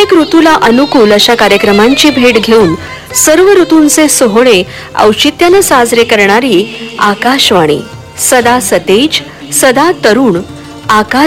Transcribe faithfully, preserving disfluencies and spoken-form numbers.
प्रत्येक ऋतूला अनुकूल अशा कार्यक्रमांची भेट घेऊन सर्व ऋतूंचे सोहळे औचित्याने साजरे करणारी आकाशवाणी, सदा सतेज, सदा तरुण. आकाश